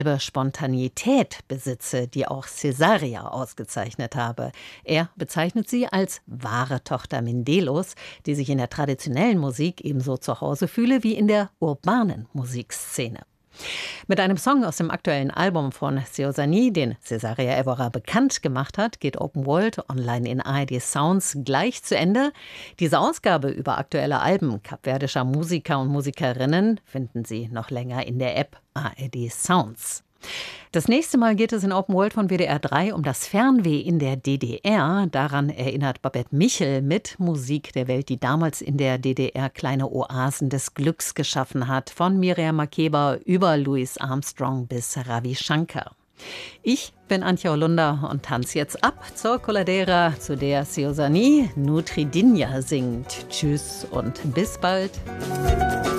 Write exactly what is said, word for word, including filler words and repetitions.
Spontanität besitze, die auch Caesarea ausgezeichnet habe. Er bezeichnet sie als wahre Tochter Mendelos, die sich in der traditionellen Musik ebenso zu Hause fühle wie in der urbanen Musikszene. Mit einem Song aus dem aktuellen Album von Seosanee, den Caesarea Evora bekannt gemacht hat, geht Open World online in A R D Sounds gleich zu Ende. Diese Ausgabe über aktuelle Alben kapverdischer Musiker und Musikerinnen finden Sie noch länger in der App A R D Sounds. Das nächste Mal geht es in Open World von W D R drei um das Fernweh in der D D R. Daran erinnert Babette Michel mit Musik der Welt, die damals in der D D R kleine Oasen des Glücks geschaffen hat. Von Miriam Makeba über Louis Armstrong bis Ravi Shankar. Ich bin Antje Holunder und tanze jetzt ab zur Coladera, zu der Seosanee Nutridinja singt. Tschüss und bis bald.